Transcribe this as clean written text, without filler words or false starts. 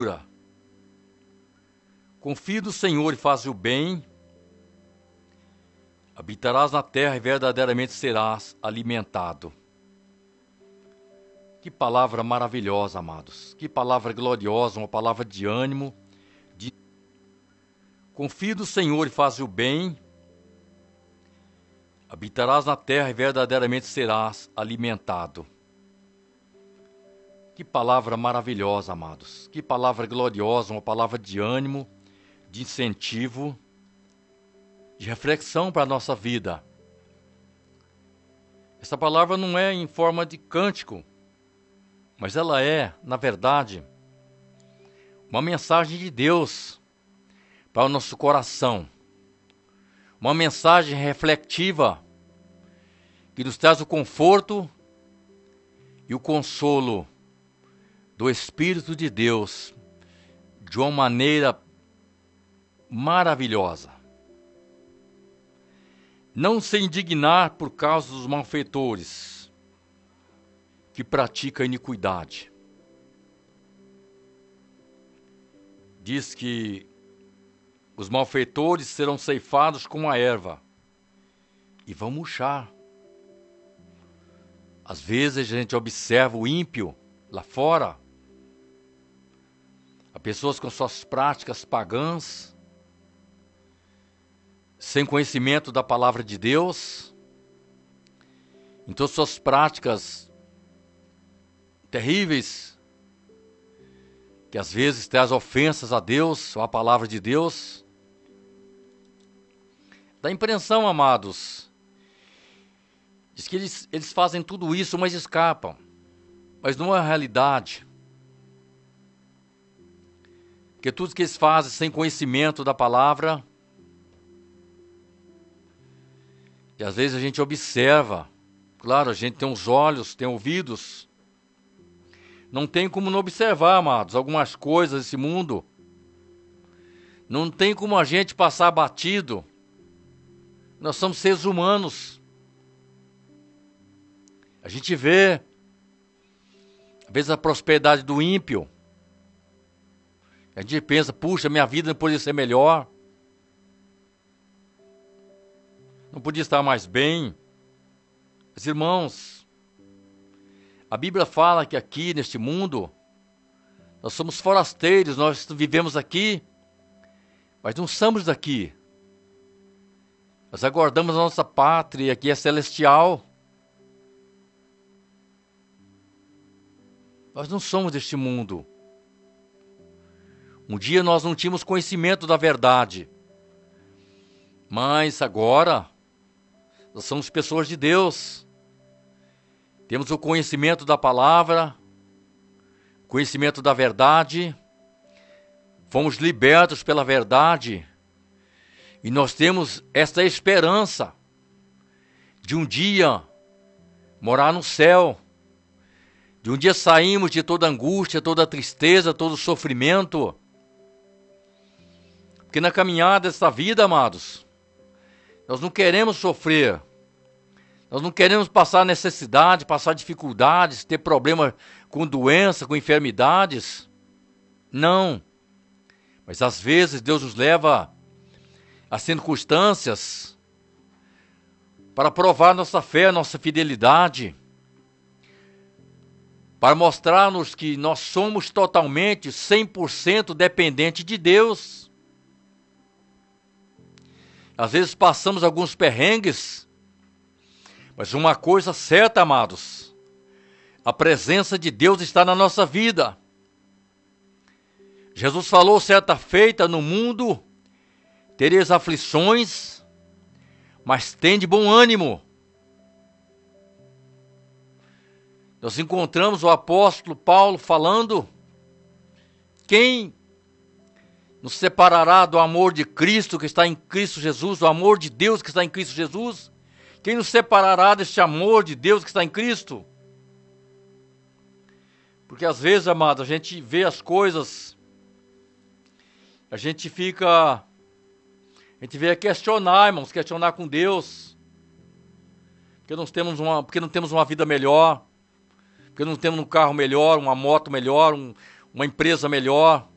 Confie no Senhor e faz o bem, habitarás na terra e verdadeiramente serás alimentado. Que palavra maravilhosa, amados. Que palavra gloriosa, uma palavra de ânimo. Confie no Senhor e faz o bem, habitarás na terra e verdadeiramente serás alimentado. Que palavra maravilhosa, amados. Que palavra gloriosa, uma palavra de ânimo, de incentivo, de reflexão para a nossa vida. Essa palavra não é em forma de cântico, mas ela é, na verdade, uma mensagem de Deus para o nosso coração. Uma mensagem reflexiva que nos traz o conforto e o consolo do Espírito de Deus de uma maneira maravilhosa. Não se indignar por causa dos malfeitores que praticam iniquidade. Diz que os malfeitores serão ceifados como a erva e vão murchar. Às vezes a gente observa o ímpio lá fora, há pessoas com suas práticas pagãs, sem conhecimento da palavra de Deus, então suas práticas terríveis, que às vezes traz ofensas a Deus ou a palavra de Deus. Dá a impressão, amados, diz que eles fazem tudo isso, mas escapam. Mas não é a realidade. Porque tudo que eles fazem sem conhecimento da palavra, e às vezes a gente observa, claro, a gente tem os olhos, tem ouvidos, não tem como não observar, amados, algumas coisas desse mundo. Não tem como a gente passar batido. Nós somos seres humanos. A gente vê, às vezes, a prosperidade do ímpio. A gente pensa, puxa, minha vida não podia ser melhor. Não podia estar mais bem. Mas, irmãos, a Bíblia fala que aqui, neste mundo, nós somos forasteiros, nós vivemos aqui, mas não somos daqui. Nós aguardamos a nossa pátria, que é celestial. Nós não somos deste mundo. Um dia nós não tínhamos conhecimento da verdade, mas agora nós somos pessoas de Deus. Temos o conhecimento da palavra, conhecimento da verdade, fomos libertos pela verdade, e nós temos esta esperança de um dia morar no céu, de um dia sairmos de toda angústia, toda tristeza, todo sofrimento. Porque na caminhada dessa vida, amados, nós não queremos sofrer. Nós não queremos passar necessidade, passar dificuldades, ter problema com doença, com enfermidades. Não. Mas às vezes Deus nos leva a circunstâncias para provar nossa fé, nossa fidelidade, para mostrar-nos que nós somos totalmente, 100% dependentes de Deus. Às vezes passamos alguns perrengues, mas uma coisa certa, amados, a presença de Deus está na nossa vida. Jesus falou certa feita, no mundo tereis aflições, mas tende bom ânimo. Nós encontramos o apóstolo Paulo falando: quem nos separará do amor de Cristo que está em Cristo Jesus, do amor de Deus que está em Cristo Jesus? Quem nos separará deste amor de Deus que está em Cristo? Porque às vezes, amados, a gente vê as coisas, a gente vem a questionar, irmãos, questionar com Deus, porque não temos uma vida melhor, porque não temos um carro melhor, uma moto melhor, uma empresa melhor.